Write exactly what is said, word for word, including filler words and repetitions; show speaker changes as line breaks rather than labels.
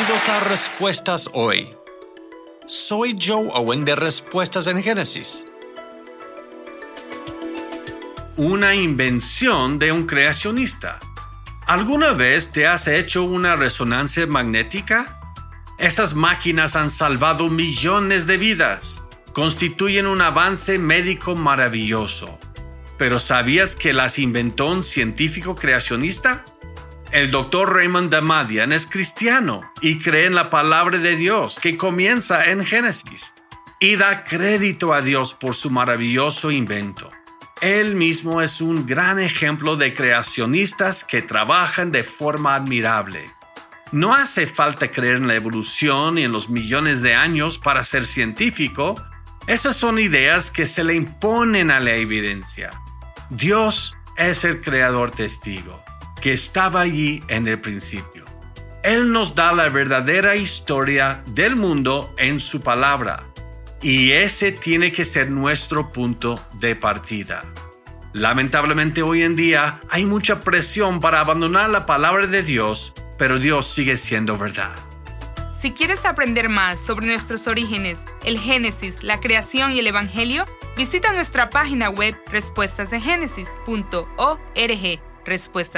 Bienvenidos a Respuestas Hoy. Soy Joe Owen de Respuestas en Génesis. Una invención de un creacionista. ¿Alguna vez te has hecho una resonancia magnética? Esas máquinas han salvado millones de vidas. Constituyen un avance médico maravilloso. ¿Pero sabías que las inventó un científico creacionista? El doctor Raymond Damadian es cristiano y cree en la palabra de Dios que comienza en Génesis y da crédito a Dios por su maravilloso invento. Él mismo es un gran ejemplo de creacionistas que trabajan de forma admirable. No hace falta creer en la evolución y en los millones de años para ser científico. Esas son ideas que se le imponen a la evidencia. Dios es el creador testigo, que estaba allí en el principio. Él nos da la verdadera historia del mundo en su palabra, y ese tiene que ser nuestro punto de partida. Lamentablemente hoy en día hay mucha presión para abandonar la palabra de Dios, pero Dios sigue siendo verdad.
Si quieres aprender más sobre nuestros orígenes, el Génesis, la creación y el Evangelio, visita nuestra página web respuestas de génesis punto org. Respuestas